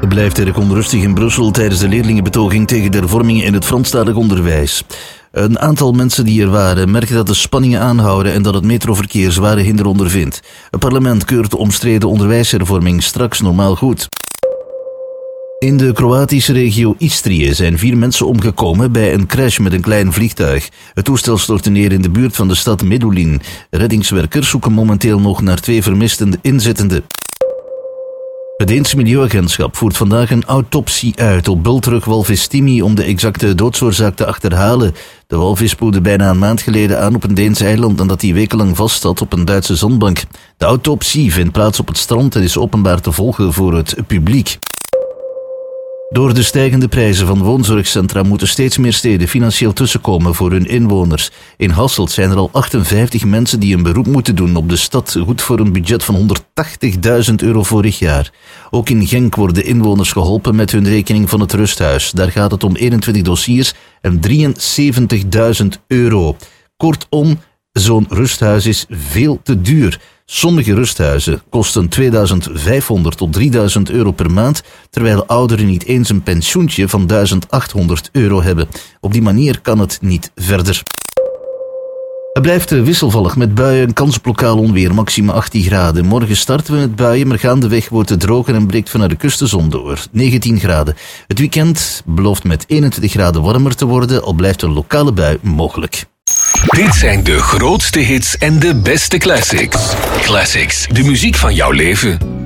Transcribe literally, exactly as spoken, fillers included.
blijft erg onrustig in Brussel tijdens de leerlingenbetoging tegen de hervormingen in het Franstalig onderwijs. Een aantal mensen die er waren merken dat de spanningen aanhouden en dat het metroverkeer zware hinder ondervindt. Het parlement keurt de omstreden onderwijshervorming straks normaal goed. In de Kroatische regio Istrië zijn vier mensen omgekomen bij een crash met een klein vliegtuig. Het toestel stortte neer in de buurt van de stad Medulin. Reddingswerkers zoeken momenteel nog naar twee vermiste inzittenden. Het Deense Milieuagentschap voert vandaag een autopsie uit op bultrug-walvis Timmy om de exacte doodsoorzaak te achterhalen. De walvis spoelde bijna een maand geleden aan op een Deens eiland nadat hij wekenlang vast zat op een Duitse zandbank. De autopsie vindt plaats op het strand en is openbaar te volgen voor het publiek. Door de stijgende prijzen van woonzorgcentra moeten steeds meer steden financieel tussenkomen voor hun inwoners. In Hasselt zijn er al achtenvijftig mensen die een beroep moeten doen op de stad, goed voor een budget van honderdtachtigduizend euro vorig jaar. Ook in Genk worden inwoners geholpen met hun rekening van het rusthuis. Daar gaat het om eenentwintig dossiers en drieënzeventigduizend euro. Kortom, zo'n rusthuis is veel te duur. Sommige rusthuizen kosten tweeduizend vijfhonderd tot drieduizend euro per maand, terwijl ouderen niet eens een pensioentje van duizend achthonderd euro hebben. Op die manier kan het niet verder. Het blijft wisselvallig met buien, kans op lokaal onweer, maxima achttien graden. Morgen starten we met buien, maar gaandeweg wordt het droger en breekt vanuit de kust de zon door. negentien graden. Het weekend belooft met eenentwintig graden warmer te worden, al blijft een lokale bui mogelijk. Dit zijn de grootste hits en de beste classics. Classics, de muziek van jouw leven.